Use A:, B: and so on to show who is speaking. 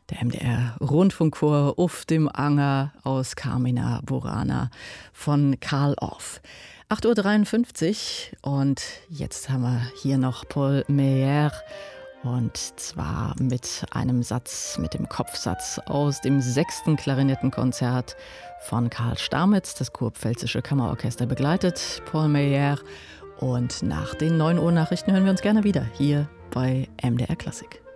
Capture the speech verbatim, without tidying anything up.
A: Der M D R Rundfunkchor auf dem Anger aus Carmina Burana von Carl Orff. acht Uhr dreiundfünfzig und jetzt haben wir hier noch Paul Meyer und zwar mit einem Satz, mit dem Kopfsatz aus dem sechsten Klarinettenkonzert von Karl Stamitz. Das Kurpfälzische Kammerorchester begleitet Paul Meyer und nach den neun Uhr Nachrichten hören wir uns gerne wieder hier bei M D R Klassik.